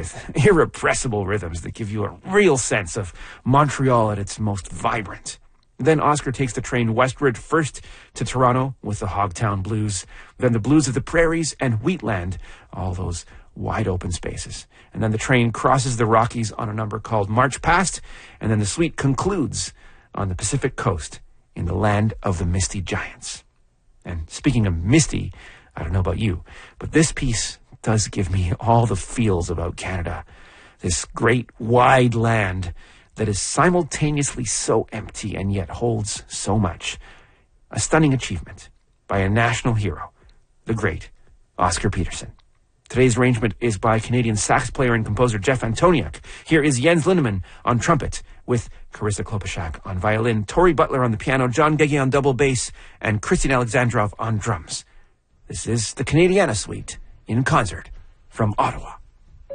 with irrepressible rhythms that give you a real sense of Montreal at its most vibrant. Then Oscar takes the train westward, first to Toronto with the Hogtown Blues, then the blues of the prairies and wheatland, all those wide open spaces. And then the train crosses the Rockies on a number called March Past, and then the suite concludes on the Pacific coast in the land of the Misty Giants. And speaking of misty, I don't know about you, but this piece does give me all the feels about Canada. This great, wide land that is simultaneously so empty and yet holds so much. A stunning achievement by a national hero, the great Oscar Peterson. Today's arrangement is by Canadian sax player and composer Jeff Antoniuk. Here is Jens Lindemann on trumpet with Carissa Klobuchak on violin, Tori Butler on the piano, John Gege on double bass, and Christian Alexandrov on drums. This is the Canadiana Suite in concert from Ottawa.